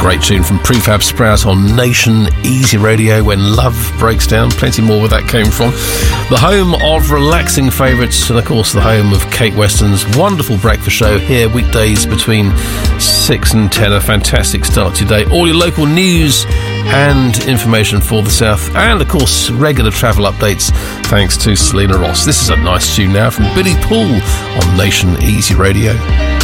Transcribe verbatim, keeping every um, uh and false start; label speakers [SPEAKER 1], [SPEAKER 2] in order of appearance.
[SPEAKER 1] great tune from Prefab Sprout on Nation Easy Radio, When Love Breaks Down. Plenty more where that came from. The home of relaxing favourites, and of course the home of Kate Weston's wonderful breakfast show here weekdays between six and ten. A fantastic start today. All your local news and information for the South, and of course regular travel updates thanks to Selena Ross. This is a nice tune now from Billy Paul on Nation Easy Radio.